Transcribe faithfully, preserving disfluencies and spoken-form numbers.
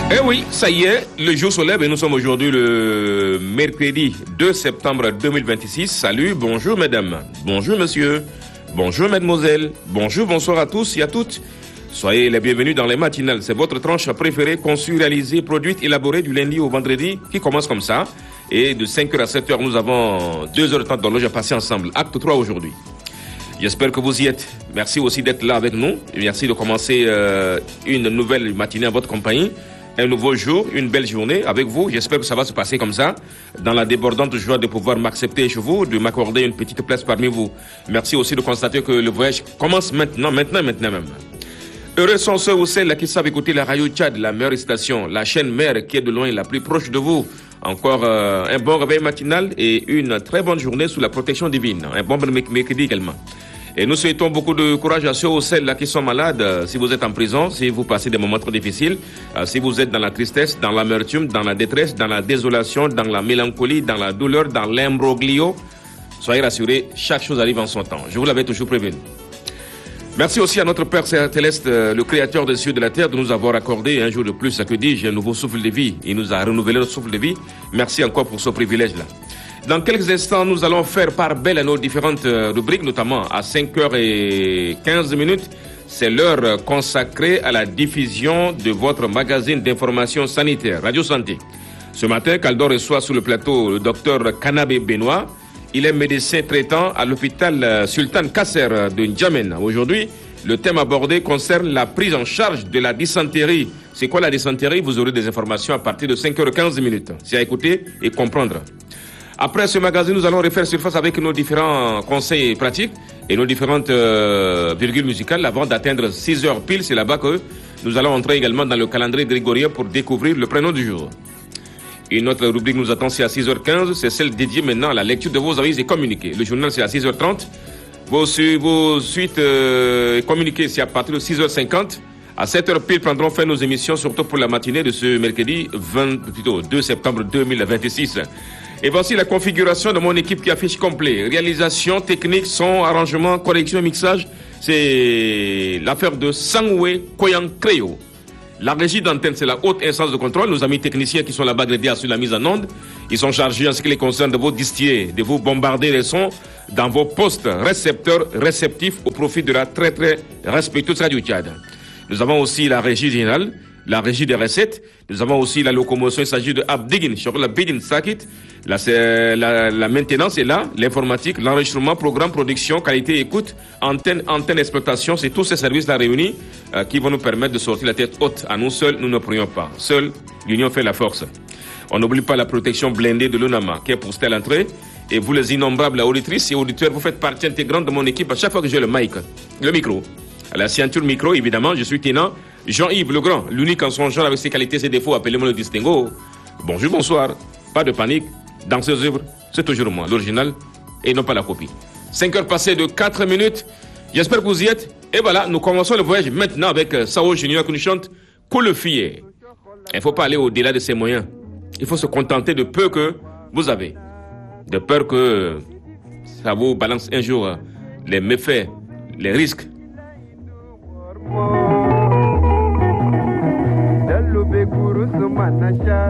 Eh oui, ça y est, le jour se lève et nous sommes aujourd'hui le mercredi deux septembre deux mille vingt-six. Salut, bonjour mesdames, bonjour monsieur, bonjour mademoiselle, bonjour, bonsoir à tous et à toutes. Soyez les bienvenus dans les matinales. C'est votre tranche préférée, conçue, réalisée, produite, élaborée du lundi au vendredi, qui commence comme ça. Et de cinq heures à sept heures, nous avons deux heures de temps d'horloge à passer ensemble. Acte trois aujourd'hui. J'espère que vous y êtes. Merci aussi d'être là avec nous. Et merci de commencer euh, une nouvelle matinée en votre compagnie. Un nouveau jour, une belle journée avec vous. J'espère que ça va se passer comme ça, dans la débordante joie de pouvoir m'accepter chez vous, de m'accorder une petite place parmi vous. Merci aussi de constater que le voyage commence maintenant, maintenant, maintenant même. Heureux sont ceux ou celles qui savent écouter la radio Tchad, la meilleure station, la chaîne mère qui est de loin la plus proche de vous. Encore euh, un bon réveil matinal et une très bonne journée sous la protection divine. Un bon mercredi également. Et nous souhaitons beaucoup de courage à ceux ou celles qui sont malades. Si vous êtes en prison, si vous passez des moments trop difficiles, si vous êtes dans la tristesse, dans l'amertume, dans la détresse, dans la désolation, dans la mélancolie, dans la douleur, dans l'imbroglio, soyez rassurés, chaque chose arrive en son temps. Je vous l'avais toujours prévenu. Merci aussi à notre Père Céleste, le Créateur des cieux et de la terre, de nous avoir accordé un jour de plus, que dis-je, un nouveau souffle de vie. Il nous a renouvelé notre souffle de vie. Merci encore pour ce privilège-là. Dans quelques instants, nous allons faire part belle à nos différentes rubriques, notamment à cinq heures quinze minutes. C'est l'heure consacrée à la diffusion de votre magazine d'information sanitaire, Radio Santé. Ce matin, Kaldor reçoit sur le plateau le docteur Kanabé Benoît. Il est médecin traitant à l'hôpital Sultan Kasser de N'Djamena. Aujourd'hui, le thème abordé concerne la prise en charge de la dysenterie. C'est quoi la dysenterie? Vous aurez des informations à partir de cinq heures quinze minutes. C'est à écouter et comprendre. Après ce magazine, nous allons refaire surface avec nos différents conseils pratiques et nos différentes euh, virgules musicales avant d'atteindre six heures pile. C'est là-bas que nous allons entrer également dans le calendrier grégorien pour découvrir le prénom du jour. Une autre rubrique nous attend, c'est à six heures quinze, c'est celle dédiée maintenant à la lecture de vos avis et communiqués. Le journal, c'est à six heures trente. Vos, vos suites euh, communiquées, c'est à partir de six heures cinquante. À sept heures pile, prendrons fin nos émissions, surtout pour la matinée de ce mercredi vingt, plutôt deux septembre deux mille vingt-six. Et voici la configuration de mon équipe qui affiche complet. Réalisation, technique, son, arrangement, correction, mixage. C'est l'affaire de Sangwe Koyang Kreo. La régie d'antenne, c'est la haute instance de contrôle. Nos amis techniciens qui sont là-bas grédés sur la mise en onde, ils sont chargés en ce qui les concerne de vous distiller, de vous bombarder les sons dans vos postes récepteurs réceptifs au profit de la très très respectueuse Radio Tchad. Nous avons aussi la régie générale, la régie des recettes. Nous avons aussi la locomotion. Il s'agit de Abdigin, sur la Bidin Sakit. Là, c'est la, la maintenance est là, l'informatique, l'enregistrement, programme, production, qualité, écoute, antenne, antenne, exploitation. C'est tous ces services-là réunis euh, qui vont nous permettre de sortir la tête haute. À nous seuls, nous ne pourrions pas. Seul, l'union fait la force. On n'oublie pas la protection blindée de l'UNAMA qui est postée à l'entrée. Et vous, les innombrables auditrices et auditeurs, vous faites partie intégrante de mon équipe à chaque fois que j'ai le mic, le micro. À la ceinture micro, évidemment, je suis tenant Jean-Yves Legrand, l'unique en son genre avec ses qualités et ses défauts, appelez-moi le distinguo. Bonjour, bonsoir, pas de panique, dans ces œuvres, c'est toujours moi, l'original, et non pas la copie. cinq heures passées de quatre minutes, j'espère que vous y êtes, et voilà, nous commençons le voyage maintenant avec Sao Junior qui nous chante « Koulefié ». Il ne faut pas aller au-delà de ses moyens, il faut se contenter de peu que vous avez, de peur que ça vous balance un jour les méfaits, les risques.